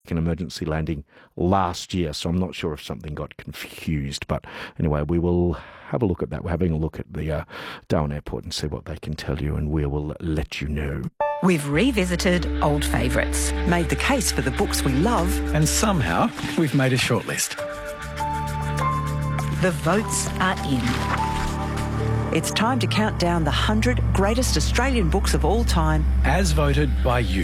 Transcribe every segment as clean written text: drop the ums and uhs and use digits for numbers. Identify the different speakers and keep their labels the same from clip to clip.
Speaker 1: make an emergency landing last year. So I'm not sure if something got confused. But anyway, we will have a look at that. We're having a look at the Darwin Airport and see what they can tell you, and we will let you know.
Speaker 2: We've revisited old favourites, made the case for the books we love,
Speaker 3: and somehow we've made a shortlist.
Speaker 2: The votes are in. It's time to count down the 100 greatest Australian books of all time,
Speaker 3: as voted by you.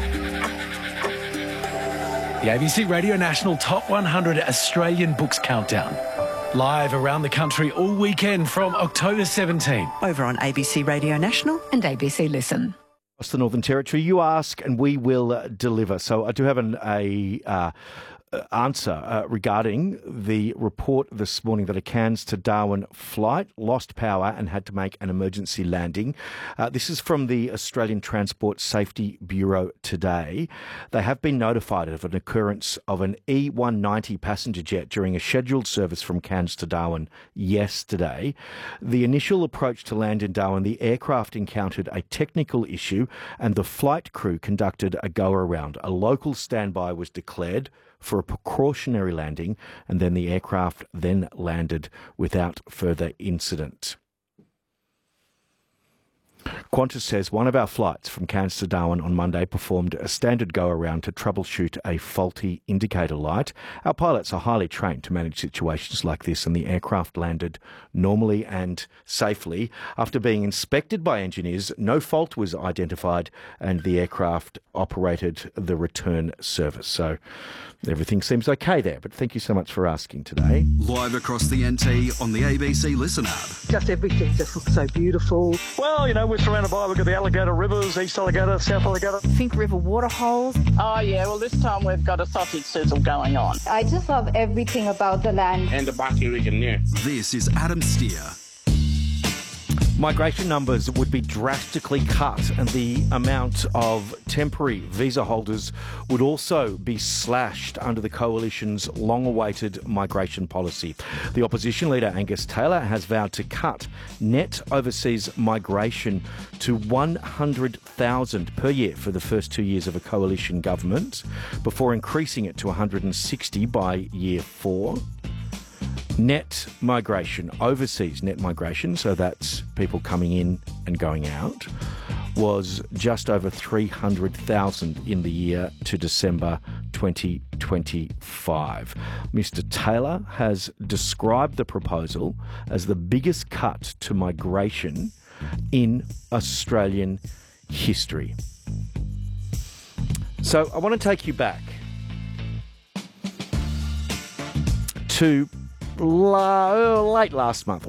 Speaker 3: The ABC Radio National Top 100 Australian Books Countdown. Live around the country all weekend from October 17.
Speaker 2: Over on ABC Radio National and ABC Listen.
Speaker 1: Across the Northern Territory, you ask and we will deliver. So I do have an answer regarding the report this morning that a Cairns to Darwin flight lost power and had to make an emergency landing. This is from the Australian Transport Safety Bureau today. They have been notified of an occurrence of an E190 passenger jet during a scheduled service from Cairns to Darwin yesterday. The initial approach to land in Darwin, the aircraft encountered a technical issue and the flight crew conducted a go-around. A local standby was declared for a precautionary landing, and then the aircraft then landed without further incident. Qantas says one of our flights from Cairns to Darwin on Monday performed a standard go-around to troubleshoot a faulty indicator light. Our pilots are highly trained to manage situations like this, and the aircraft landed normally and safely. After being inspected by engineers, no fault was identified, and the aircraft operated the return service. So everything seems okay there, but thank you so much for asking today.
Speaker 4: Live across the NT on the ABC Listen app.
Speaker 5: Just everything just looks so beautiful.
Speaker 6: Well, you know, we're surrounded by, we've got the Alligator Rivers, East Alligator, South Alligator.
Speaker 7: Fink River waterholes.
Speaker 8: Oh, yeah, well, this time we've got a sausage sizzle going on.
Speaker 9: I just love everything about the land.
Speaker 10: And the Baki region, yeah.
Speaker 4: This is Adam Steer.
Speaker 1: Migration numbers would be drastically cut, and the amount of temporary visa holders would also be slashed under the Coalition's long-awaited migration policy. The opposition leader Angus Taylor has vowed to cut net overseas migration to 100,000 per year for the first 2 years of a Coalition government, before increasing it to 160 by year 4. Net migration, overseas net migration, so that's people coming in and going out, was just over 300,000 in the year to December 2025. Mr. Taylor has described the proposal as the biggest cut to migration in Australian history. So I want to take you back to late last month.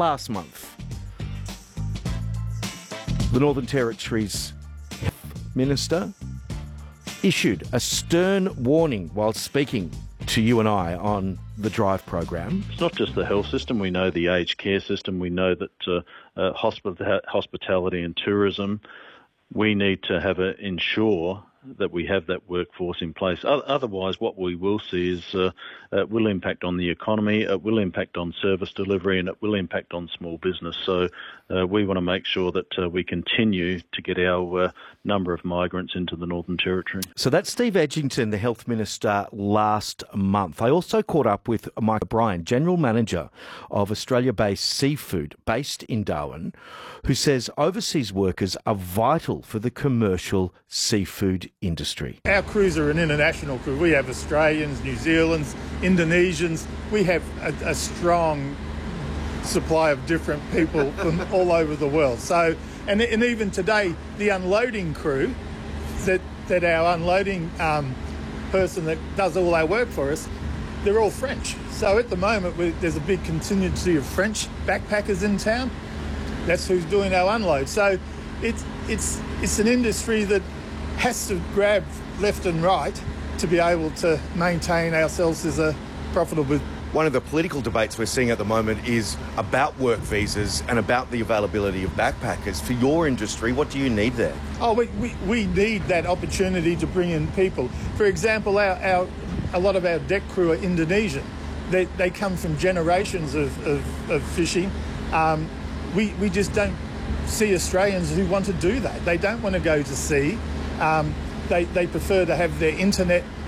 Speaker 1: The Northern Territory's Health Minister issued a stern warning while speaking to you and I on the Drive program.
Speaker 11: It's not just the health system. We know the aged care system. We know that hospitality and tourism, we need to ensure that we have that workforce in place. Otherwise, what we will see is it will impact on the economy, it will impact on service delivery, and it will impact on small business. So we want to make sure that we continue to get our number of migrants into the Northern Territory.
Speaker 1: So that's Steve Edgington, the Health Minister, last month. I also caught up with Mike O'Brien, General Manager of Australia-based Seafood, based in Darwin, who says overseas workers are vital for the commercial seafood industry.
Speaker 12: Our crews are an international crew. We have Australians, New Zealanders, Indonesians. We have a strong supply of different people from all over the world. So, and even today, the unloading crew, that our unloading person that does all our work for us, they're all French. So at the moment, there's a big contingency of French backpackers in town. That's who's doing our unload. So it's an industry that has to grab left and right to be able to maintain ourselves as a profitable.
Speaker 13: One of the political debates we're seeing at the moment is about work visas and about the availability of backpackers. For your industry, what do you need there?
Speaker 12: Oh, we need that opportunity to bring in people. For example, a lot of our deck crew are Indonesian. They come from generations of fishing. We just don't see Australians who want to do that. They don't want to go to sea. They prefer to have their internet